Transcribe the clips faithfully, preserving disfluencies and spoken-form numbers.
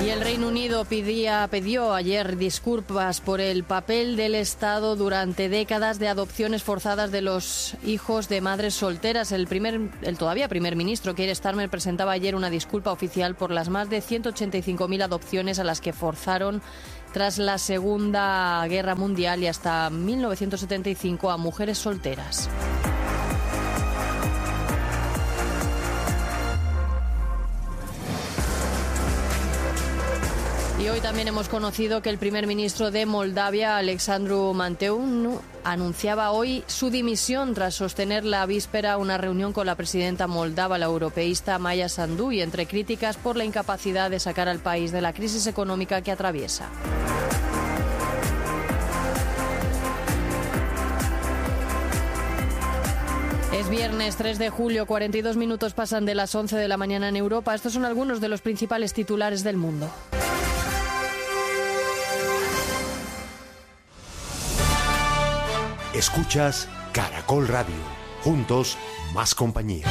Y el Reino Unido pedía, pidió ayer disculpas por el papel del Estado durante décadas de adopciones forzadas de los hijos de madres solteras. El, primer, el todavía primer ministro, Keir Starmer, presentaba ayer una disculpa oficial por las más de ciento ochenta y cinco mil adopciones a las que forzaron tras la Segunda Guerra Mundial y hasta mil novecientos setenta y cinco a mujeres solteras. Y hoy también hemos conocido que el primer ministro de Moldavia, Alexandru Manteanu, anunciaba hoy su dimisión tras sostener la víspera una reunión con la presidenta moldava, la europeísta Maia Sandu, y entre críticas por la incapacidad de sacar al país de la crisis económica que atraviesa. Es viernes tres de julio, cuarenta y dos minutos pasan de las once de la mañana en Europa. Estos son algunos de los principales titulares del mundo. Escuchas Caracol Radio. Juntos, más compañía.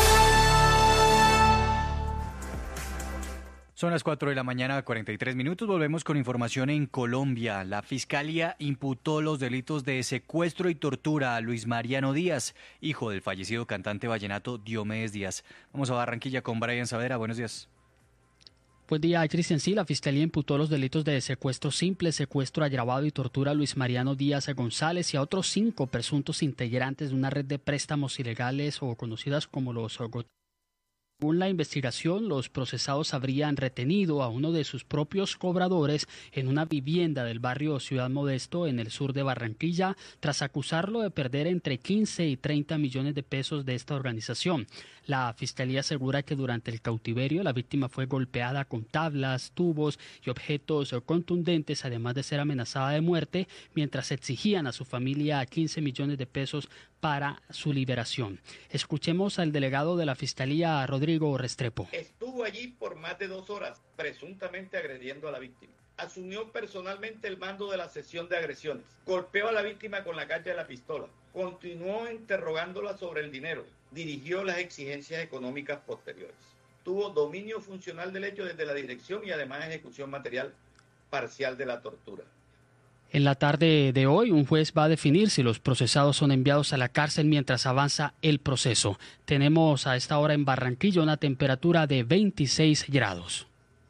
Son las cuatro de la mañana, cuarenta y tres minutos. Volvemos con información en Colombia. La Fiscalía imputó los delitos de secuestro y tortura a Luis Mariano Díaz, hijo del fallecido cantante vallenato Diomedes Díaz. Vamos a Barranquilla con Brian Saavedra. Buenos días. Buen día, Cristian. Sí, la Fiscalía imputó los delitos de secuestro simple, secuestro agravado y tortura a Luis Mariano Díaz González y a otros cinco presuntos integrantes de una red de préstamos ilegales o conocidas como los GOT. Según la investigación, los procesados habrían retenido a uno de sus propios cobradores en una vivienda del barrio Ciudad Modesto, en el sur de Barranquilla, tras acusarlo de perder entre quince y treinta millones de pesos de esta organización. La Fiscalía asegura que durante el cautiverio la víctima fue golpeada con tablas, tubos y objetos contundentes, además de ser amenazada de muerte, mientras exigían a su familia quince millones de pesos para su liberación. Escuchemos al delegado de la Fiscalía, Rodrigo Restrepo. Estuvo allí por más de dos horas, presuntamente agrediendo a la víctima. Asumió personalmente el mando de la sesión de agresiones. Golpeó a la víctima con la caña de la pistola. Continuó interrogándola sobre el dinero. Dirigió las exigencias económicas posteriores. Tuvo dominio funcional del hecho desde la dirección y además ejecución material parcial de la tortura. En la tarde de hoy, un juez va a definir si los procesados son enviados a la cárcel mientras avanza el proceso. Tenemos a esta hora en Barranquilla una temperatura de veintiséis grados.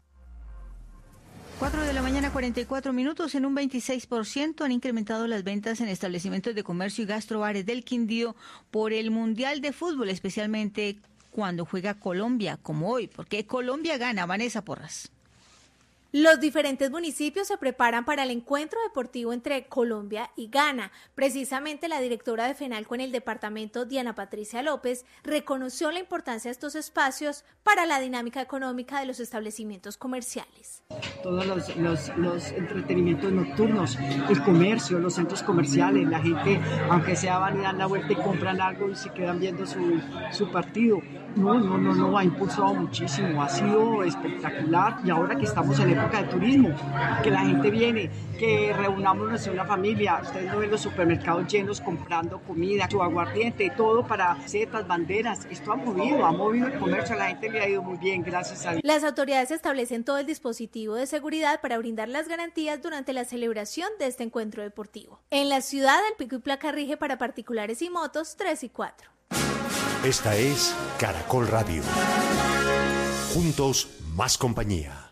cuatro de la mañana, cuarenta y cuatro minutos. En un veintiséis por ciento han incrementado las ventas en establecimientos de comercio y gastrobares del Quindío por el Mundial de Fútbol, especialmente cuando juega Colombia, como hoy, porque Colombia gana. Vanessa Porras. Los diferentes municipios se preparan para el encuentro deportivo entre Colombia y Ghana. Precisamente la directora de FENALCO en el departamento, Diana Patricia López, reconoció la importancia de estos espacios para la dinámica económica de los establecimientos comerciales. Todos los, los, los entretenimientos nocturnos, el comercio, los centros comerciales, la gente, aunque sea van y dan la vuelta y compran algo y se quedan viendo su, su partido. No, no, no, no, ha impulsado muchísimo, ha sido espectacular y ahora que estamos en época de turismo, que la gente viene, que reunámonos en una familia, ustedes no ven los supermercados llenos comprando comida, su aguardiente, todo para setas, banderas, esto ha movido, ha movido el comercio, a la gente le ha ido muy bien, gracias a Dios. Las autoridades establecen todo el dispositivo de seguridad para brindar las garantías durante la celebración de este encuentro deportivo. En la ciudad, el pico y placa rige para particulares y motos tres y cuatro. Esta es Caracol Radio. Juntos, más compañía.